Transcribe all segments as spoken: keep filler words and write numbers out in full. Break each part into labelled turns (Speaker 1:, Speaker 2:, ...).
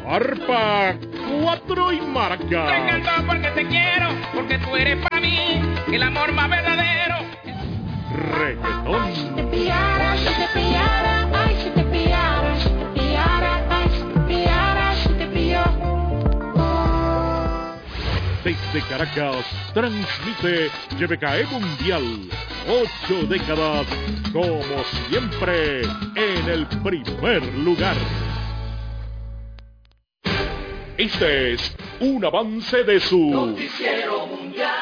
Speaker 1: Arpa cuatro y marca.
Speaker 2: Te canto porque te quiero, porque tú eres para mí el amor más verdadero.
Speaker 1: Reggaetón.
Speaker 3: Ay, si te pillara, si te pillara, ay, si te pillara, si te pillara, ay, si te pillara, si te pilló.
Speaker 1: Desde Caracas transmite Y B K E Mundial. Ocho décadas, como siempre, en el primer lugar. Este es un avance de su
Speaker 4: Noticiero Mundial.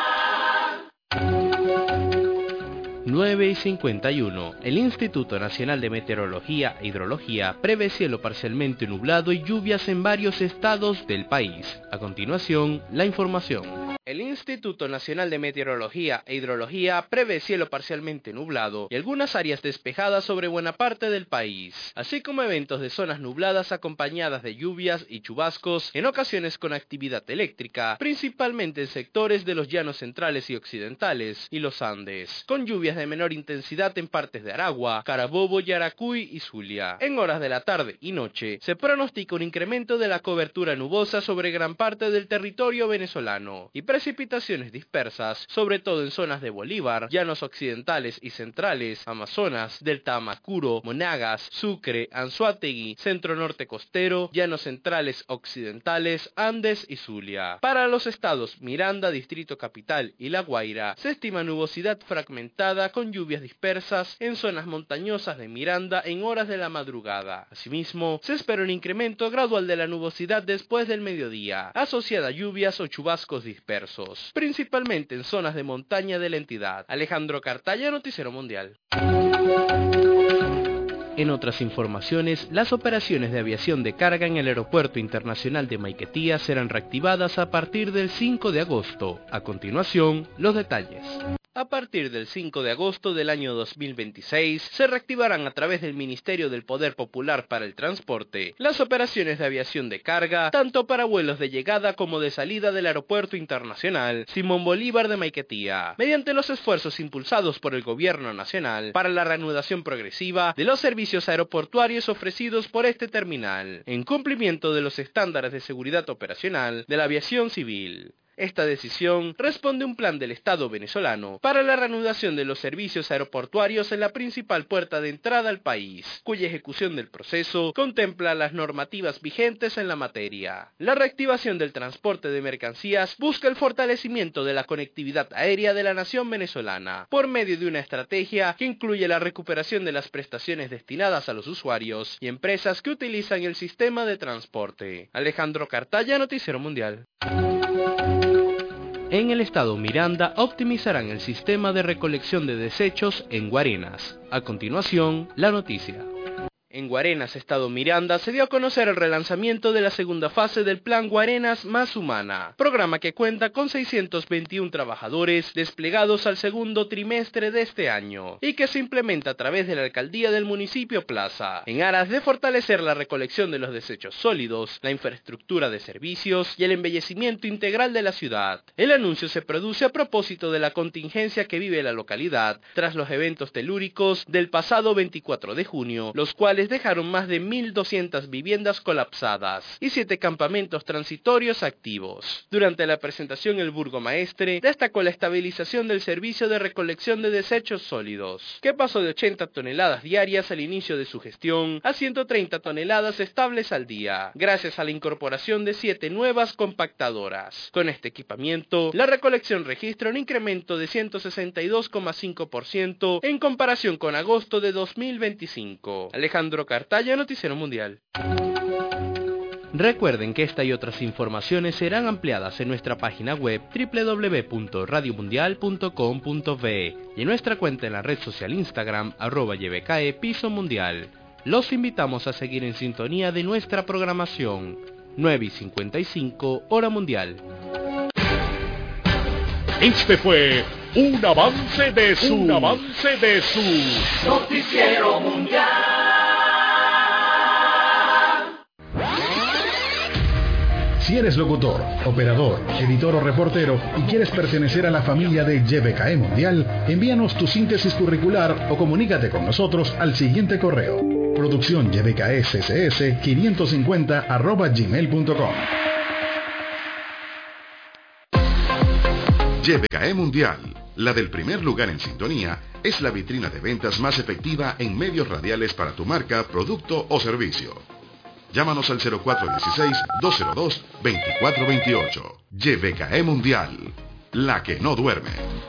Speaker 5: nueve y cincuenta y uno. El Instituto Nacional de Meteorología e Hidrología prevé cielo parcialmente nublado y lluvias en varios estados del país. A continuación, la información. El Instituto Nacional de Meteorología e Hidrología prevé cielo parcialmente nublado y algunas áreas despejadas sobre buena parte del país, así como eventos de zonas nubladas acompañadas de lluvias y chubascos, en ocasiones con actividad eléctrica, principalmente en sectores de los llanos centrales y occidentales y los Andes, con lluvias de menor intensidad en partes de Aragua, Carabobo, Yaracuy y Zulia. En horas de la tarde y noche se pronostica un incremento de la cobertura nubosa sobre gran parte del territorio venezolano y precipitaciones dispersas, sobre todo en zonas de Bolívar, llanos occidentales y centrales, Amazonas, Delta Amacuro, Monagas, Sucre, Anzoátegui, centro norte costero, llanos centrales occidentales, Andes y Zulia. Para los estados Miranda, Distrito Capital y La Guaira, se estima nubosidad fragmentada con lluvias dispersas en zonas montañosas de Miranda en horas de la madrugada. Asimismo, se espera un incremento gradual de la nubosidad después del mediodía, asociada a lluvias o chubascos dispersos, principalmente en zonas de montaña de la entidad. Alejandro Cartaya, Noticiero Mundial. En otras informaciones, las operaciones de aviación de carga en el Aeropuerto Internacional de Maiquetía serán reactivadas a partir del cinco de agosto. A continuación, los detalles. A partir del cinco de agosto del año dos mil veintiséis, se reactivarán a través del Ministerio del Poder Popular para el Transporte las operaciones de aviación de carga, tanto para vuelos de llegada como de salida del Aeropuerto Internacional Simón Bolívar de Maiquetía, mediante los esfuerzos impulsados por el Gobierno Nacional para la reanudación progresiva de los servicios aeroportuarios ofrecidos por este terminal, en cumplimiento de los estándares de seguridad operacional de la aviación civil. Esta decisión responde a un plan del Estado venezolano para la reanudación de los servicios aeroportuarios en la principal puerta de entrada al país, cuya ejecución del proceso contempla las normativas vigentes en la materia. La reactivación del transporte de mercancías busca el fortalecimiento de la conectividad aérea de la nación venezolana, por medio de una estrategia que incluye la recuperación de las prestaciones destinadas a los usuarios y empresas que utilizan el sistema de transporte. Alejandro Cartaya, Noticiero Mundial. En el estado Miranda optimizarán el sistema de recolección de desechos en Guarenas. A continuación, la noticia. En Guarenas, estado Miranda, se dio a conocer el relanzamiento de la segunda fase del Plan Guarenas Más Humana, programa que cuenta con seiscientos veintiún trabajadores desplegados al segundo trimestre de este año y que se implementa a través de la alcaldía del municipio Plaza, en aras de fortalecer la recolección de los desechos sólidos, la infraestructura de servicios y el embellecimiento integral de la ciudad. El anuncio se produce a propósito de la contingencia que vive la localidad tras los eventos telúricos del pasado veinticuatro de junio, los cuales dejaron más de mil doscientas viviendas colapsadas y siete campamentos transitorios activos. Durante la presentación, el burgomaestre destacó la estabilización del servicio de recolección de desechos sólidos, que pasó de ochenta toneladas diarias al inicio de su gestión a ciento treinta toneladas estables al día, gracias a la incorporación de siete nuevas compactadoras. Con este equipamiento, la recolección registra un incremento de ciento sesenta y dos coma cinco por ciento en comparación con agosto de dos mil veinticinco. Alejandro Cartaya, Noticiero Mundial. Recuerden que esta y otras informaciones serán ampliadas en nuestra página web doble u doble u doble u punto radio mundial punto com punto be y en nuestra cuenta en la red social Instagram, arroba Y B K E Piso Mundial. Los invitamos a seguir en sintonía de nuestra programación. nueve y cincuenta y cinco, hora mundial.
Speaker 1: Este fue un avance de su, un avance de su
Speaker 4: Noticiero Mundial.
Speaker 6: Si eres locutor, operador, editor o reportero y quieres pertenecer a la familia de Y B K E Mundial, envíanos tu síntesis curricular o comunícate con nosotros al siguiente correo: Producción Y B K S S S quinientos cincuenta arroba gmail punto com.
Speaker 7: Y B K E Mundial, la del primer lugar en sintonía, es la vitrina de ventas más efectiva en medios radiales para tu marca, producto o servicio. Llámanos al cero cuatro uno seis, dos cero dos, dos cuatro dos ocho. Y B K E Mundial, la que no duerme.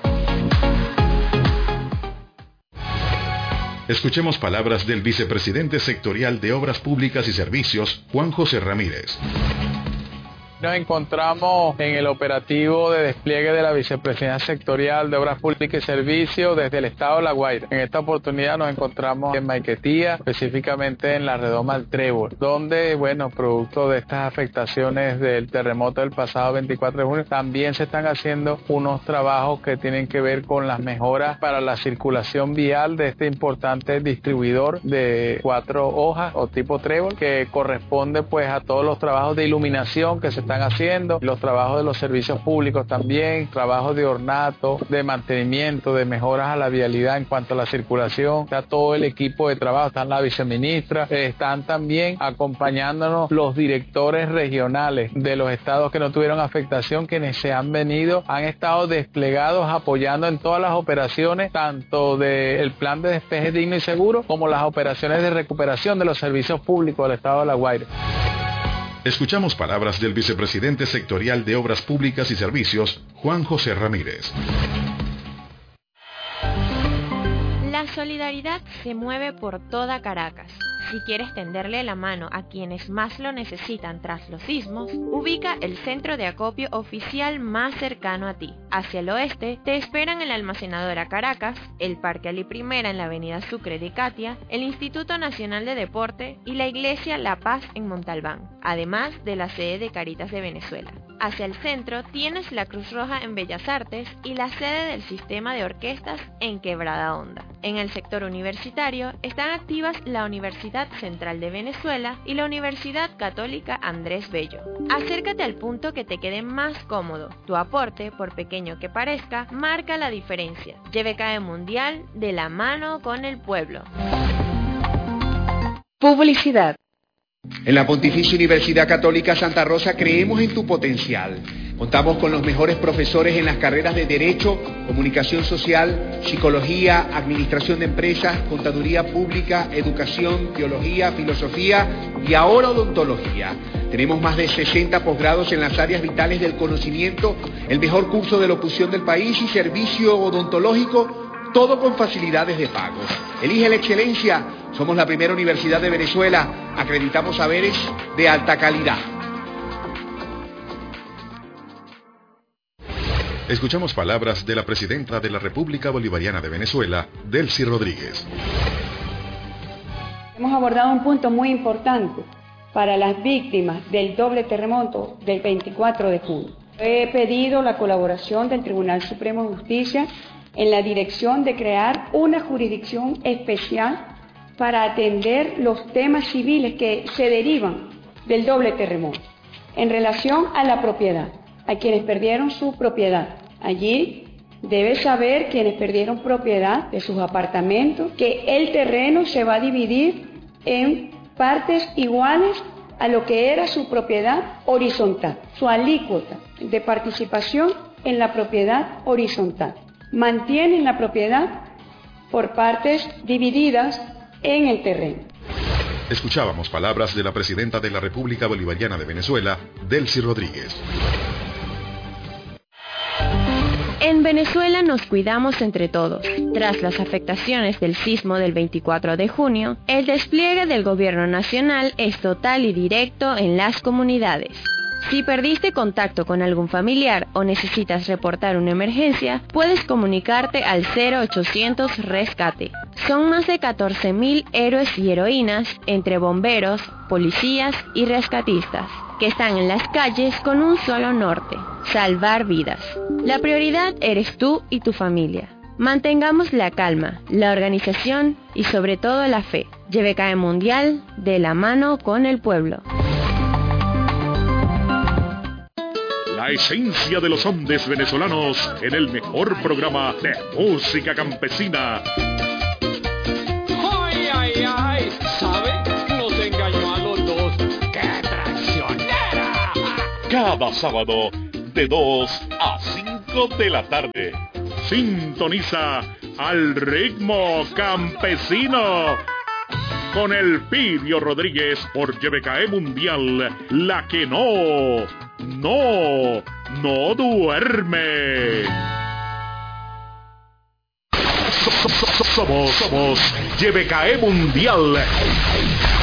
Speaker 6: Escuchemos palabras del vicepresidente sectorial de Obras Públicas y Servicios, Juan José Ramírez.
Speaker 8: Nos encontramos en el operativo de despliegue de la Vicepresidencia Sectorial de Obras Públicas y Servicios desde el estado de La Guaira. En esta oportunidad nos encontramos en Maiquetía, específicamente en la redoma del Trébol, donde, bueno, producto de estas afectaciones del terremoto del pasado veinticuatro de junio, también se están haciendo unos trabajos que tienen que ver con las mejoras para la circulación vial de este importante distribuidor de cuatro hojas o tipo Trébol, que corresponde pues a todos los trabajos de iluminación que se están haciendo, los trabajos de los servicios públicos también, trabajos de ornato, de mantenimiento, de mejoras a la vialidad en cuanto a la circulación. Está todo el equipo de trabajo, están la viceministra, están también acompañándonos los directores regionales de los estados que no tuvieron afectación, quienes se han venido, han estado desplegados apoyando en todas las operaciones, tanto del plan de despeje digno y seguro como las operaciones de recuperación de los servicios públicos del estado de La Guaira.
Speaker 6: Escuchamos palabras del vicepresidente sectorial de Obras Públicas y Servicios, Juan José Ramírez.
Speaker 9: La solidaridad se mueve por toda Caracas. Si quieres tenderle la mano a quienes más lo necesitan tras los sismos, ubica el centro de acopio oficial más cercano a ti. Hacia el oeste te esperan el Almacenadora Caracas, el Parque Ali Primera en la avenida Sucre de Catia, el Instituto Nacional de Deporte y la Iglesia La Paz en Montalbán, además de la sede de Caritas de Venezuela. Hacia el centro tienes la Cruz Roja en Bellas Artes y la sede del Sistema de Orquestas en Quebrada Honda. En el sector universitario están activas la Universidad Central de Venezuela y la Universidad Católica Andrés Bello. Acércate al punto que te quede más cómodo. Tu aporte, por pequeño que parezca, marca la diferencia. Y B K E Mundial, de la mano con el pueblo.
Speaker 10: Publicidad. En la Pontificia Universidad Católica Santa Rosa creemos en tu potencial. Contamos con los mejores profesores en las carreras de Derecho, Comunicación Social, Psicología, Administración de Empresas, Contaduría Pública, Educación, Teología, Filosofía y ahora Odontología. Tenemos más de sesenta posgrados en las áreas vitales del conocimiento, el mejor curso de locución del país y servicio odontológico, todo con facilidades de pago. Elige la excelencia. Somos la primera universidad de Venezuela. Acreditamos saberes de alta calidad.
Speaker 6: Escuchamos palabras de la presidenta de la República Bolivariana de Venezuela, Delcy Rodríguez.
Speaker 11: Hemos abordado un punto muy importante para las víctimas del doble terremoto del veinticuatro de junio. He pedido la colaboración del Tribunal Supremo de Justicia en la dirección de crear una jurisdicción especial para atender los temas civiles que se derivan del doble terremoto en relación a la propiedad, a quienes perdieron su propiedad. Allí debe saber quienes perdieron propiedad de sus apartamentos que el terreno se va a dividir en partes iguales a lo que era su propiedad horizontal, su alícuota de participación en la propiedad horizontal. Mantienen la propiedad por partes divididas en el terreno.
Speaker 6: Escuchábamos palabras de la presidenta de la República Bolivariana de Venezuela, Delcy Rodríguez.
Speaker 9: En Venezuela nos cuidamos entre todos. Tras las afectaciones del sismo del veinticuatro de junio, el despliegue del gobierno nacional es total y directo en las comunidades. Si perdiste contacto con algún familiar o necesitas reportar una emergencia, puedes comunicarte al cero ochocientos Rescate. Son más de catorce mil héroes y heroínas entre bomberos, policías y rescatistas, que están en las calles con un solo norte: salvar vidas. La prioridad eres tú y tu familia. Mantengamos la calma, la organización y sobre todo la fe. Y B K E Mundial, de la mano con el pueblo.
Speaker 1: La esencia de los Andes venezolanos en el mejor programa de música campesina.
Speaker 2: Ay, ay, ay, ¿sabe?
Speaker 1: cada sábado de dos a cinco de la tarde. Sintoniza al ritmo campesino con el Pidio Rodríguez por Y B K E Mundial, la que no, no, no duerme. Somos, somos Y B K E Mundial.